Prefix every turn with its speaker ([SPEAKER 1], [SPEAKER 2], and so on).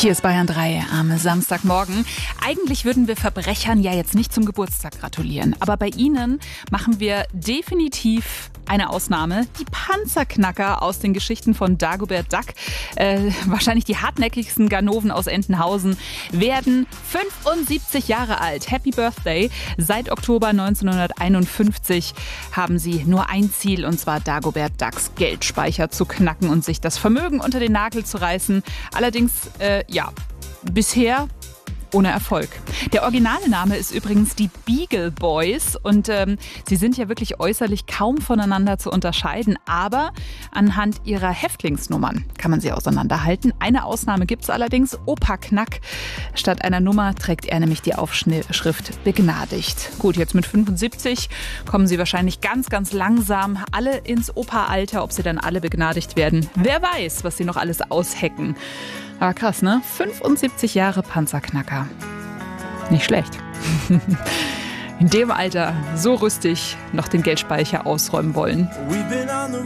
[SPEAKER 1] Hier ist Bayern 3 am Samstagmorgen. Eigentlich würden wir Verbrechern ja jetzt nicht zum Geburtstag gratulieren. Aber bei ihnen machen wir definitiv eine Ausnahme. Die Panzerknacker aus den Geschichten von Dagobert Duck, wahrscheinlich die hartnäckigsten Ganoven aus Entenhausen, werden 75 Jahre alt. Happy Birthday! Seit Oktober 1951 haben sie nur ein Ziel, und zwar Dagobert Ducks Geldspeicher zu knacken und sich das Vermögen unter den Nagel zu reißen. Allerdings, bisher ohne Erfolg. Der originale Name ist übrigens die Beagle Boys und sie sind ja wirklich äußerlich kaum voneinander zu unterscheiden, aber anhand ihrer Häftlingsnummern kann man sie auseinanderhalten. Eine Ausnahme gibt es allerdings, Opa Knack. Statt einer Nummer trägt er nämlich die Aufschrift begnadigt. Gut, jetzt mit 75 kommen sie wahrscheinlich ganz, ganz langsam alle ins Opa-Alter. Ob sie dann alle begnadigt werden, wer weiß, was sie noch alles aushecken. Aber krass, ne? 75 Jahre Panzerknacker. Nicht schlecht. In dem Alter so rüstig noch den Geldspeicher ausräumen wollen.